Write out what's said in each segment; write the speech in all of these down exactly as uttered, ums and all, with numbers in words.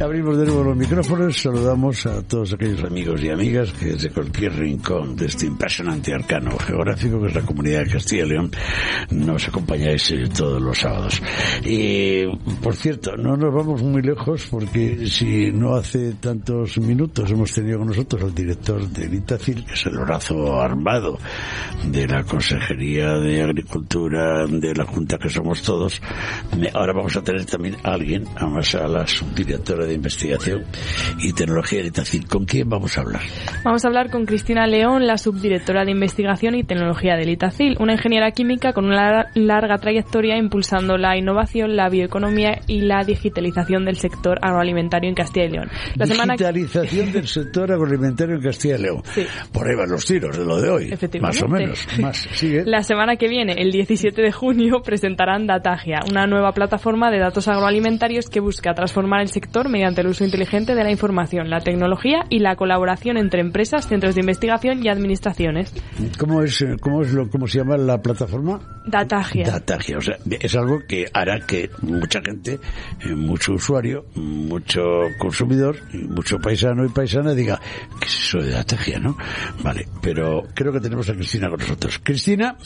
Abrimos de nuevo los micrófonos, saludamos a todos aquellos amigos y amigas que desde cualquier rincón de este impresionante arcano geográfico que es la comunidad de Castilla y León nos acompañáis eh, todos los sábados. Y, por cierto, no nos vamos muy lejos porque si no hace tantos minutos hemos tenido con nosotros al director del ITACIL, que es el brazo armado de la Consejería de Agricultura de la Junta que somos todos. Ahora vamos a tener también a alguien, además a la subdirectora de Investigación y Tecnología del ITACIL. ¿Con quién vamos a hablar? Vamos a hablar con Cristina León, la subdirectora de Investigación y Tecnología del ITACIL, una ingeniera química con una larga trayectoria impulsando la innovación, la bioeconomía y la digitalización del sector agroalimentario en Castilla y León. La digitalización semana... del sector agroalimentario en Castilla y León. Sí. Por ahí van los tiros de lo de hoy. Más o menos. Más. Sigue. La semana que viene, el diecisiete de junio, presentarán Datagia, una nueva plataforma de datos agroalimentarios que busca transformar el sector mediante el uso inteligente de la información, la tecnología y la colaboración entre empresas, centros de investigación y administraciones. ¿Cómo es, cómo es lo, cómo se llama la plataforma? Datagia. Datagia, o sea, es algo que hará que mucha gente, mucho usuario, mucho consumidor, mucho paisano y paisana diga, ¿qué es eso de Datagia, no? Vale, pero creo que tenemos a Cristina con nosotros. Cristina.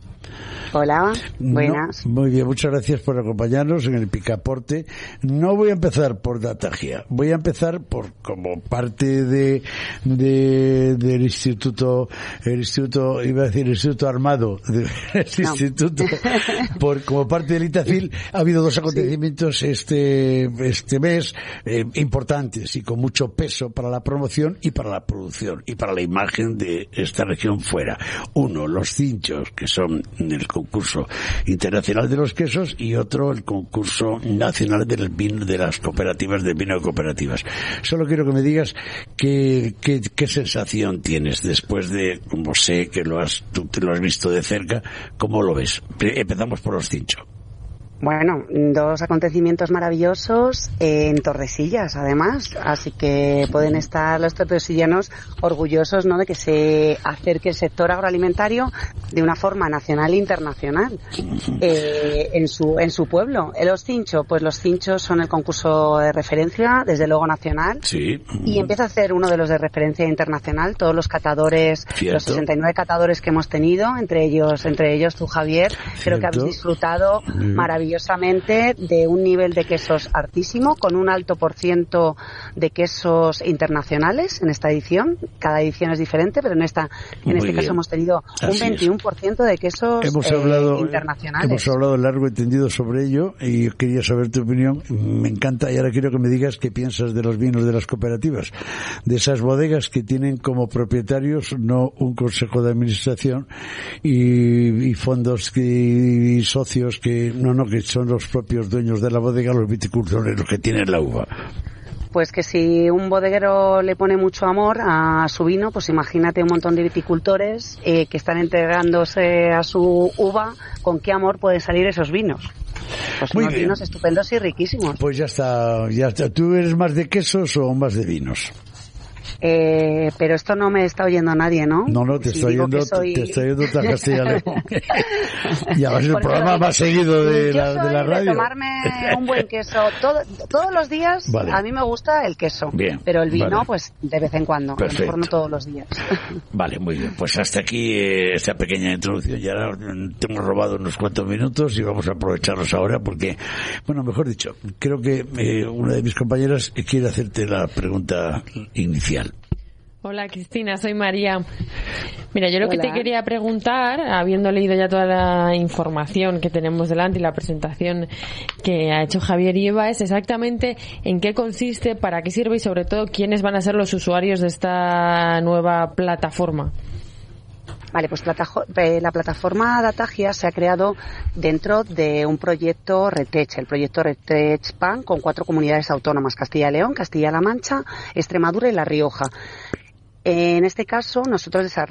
Hola, buenas. No, muy bien, muchas gracias por acompañarnos en el Picaporte. No voy a empezar por Datagia, voy a empezar por como parte de, de del instituto, el instituto, iba a decir el instituto armado, del no. instituto, por como parte del ITACIL ha habido dos acontecimientos sí. este este mes eh, importantes y con mucho peso para la promoción y para la producción y para la imagen de esta región fuera. Uno, los cinchos, que son el concurso internacional de los quesos, y otro el concurso nacional del vino, de las cooperativas de vino de cooperativas. Solo quiero que me digas qué, qué, qué sensación tienes después de, como sé que lo has, tú te lo has visto de cerca, ¿cómo lo ves? Empezamos por los cinchos. Bueno, dos acontecimientos maravillosos en Tordesillas, además, así que pueden estar los torresillanos orgullosos, ¿no?, de que se acerque el sector agroalimentario de una forma nacional e internacional eh, en su en su pueblo. Los cinchos, pues los cinchos son el concurso de referencia, desde luego nacional, sí. Y empieza a ser uno de los de referencia internacional. Todos los catadores, ¿cierto? Los sesenta y nueve catadores que hemos tenido, entre ellos, entre ellos tú, Javier, ¿cierto? Creo que habéis disfrutado mm. maravillosamente de un nivel de quesos altísimo, con un alto por ciento de quesos internacionales en esta edición. Cada edición es diferente, pero en esta en Muy este bien. caso hemos tenido un Así veintiuno por ciento es. de quesos hemos eh, hablado, internacionales. Hemos hablado largo y tendido sobre ello y yo quería saber tu opinión. Me encanta, y ahora quiero que me digas qué piensas de los vinos de las cooperativas, de esas bodegas que tienen como propietarios no un consejo de administración y, y fondos que, y socios que no, no, que son los propios dueños de la bodega, los viticultores, los que tienen la uva. Pues que si un bodeguero le pone mucho amor a su vino, pues imagínate un montón de viticultores eh, que están entregándose a su uva, con qué amor pueden salir esos vinos. Pues Muy unos bien. Vinos estupendos y riquísimos. Pues ya está, ya está. ¿Tú eres más de quesos o más de vinos? Eh, pero esto no me está oyendo nadie, ¿no? No, no, te si estoy oyendo, soy... te estoy oyendo toda Castilla y León. Y además es el programa más seguido de la, de la radio. De tomarme un buen queso todo, todos los días. Vale. A mí me gusta el queso. Bien, pero el vino, vale. pues de vez en cuando. Perfecto. A lo mejor no todos los días. Vale, muy bien. Pues hasta aquí eh, esta pequeña introducción. Ya te hemos robado unos cuantos minutos y vamos a aprovecharlos ahora porque, bueno, mejor dicho, creo que eh, una de mis compañeras quiere hacerte la pregunta inicial. Hola Cristina, soy María. Mira, yo lo Hola. que te quería preguntar, habiendo leído ya toda la información que tenemos delante y la presentación que ha hecho Javier y Eva, es exactamente en qué consiste, para qué sirve y sobre todo quiénes van a ser los usuarios de esta nueva plataforma. Vale, pues la plataforma Datagia se ha creado dentro de un proyecto RETECH, el proyecto RETECH P A N, con cuatro comunidades autónomas: Castilla y León, Castilla-La Mancha, Extremadura y La Rioja. En este caso, nosotros desarrollamos